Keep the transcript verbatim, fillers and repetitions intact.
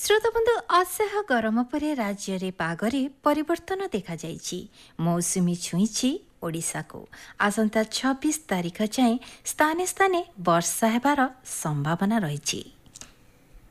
श्रोताबंधु असह्य गरम परे राज्य रे पागरे परिवर्तन देखा जाइछि। मौसुमी छुईछि ओडिशा को। आसंता छब्बीस तारिख जाए स्थाने स्थाने वर्षा हेबार संभावना रहिछि।